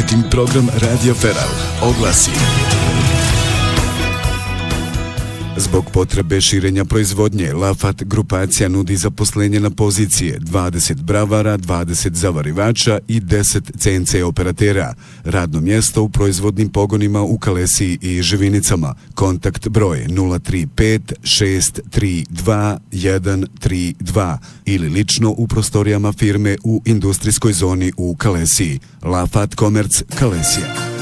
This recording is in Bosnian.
Zatim program Radio Feral oglasi. Zbog potrebe širenja proizvodnje, Lafat grupacija nudi zaposlenje na pozicije 20 bravara, 20 zavarivača i 10 CNC operatera. Radno mjesto u proizvodnim pogonima u Kalesiji i Živinicama. Kontakt broj 035 632 132 ili lično u prostorijama firme u industrijskoj zoni u Kalesiji. Lafat Komerc, Kalesija.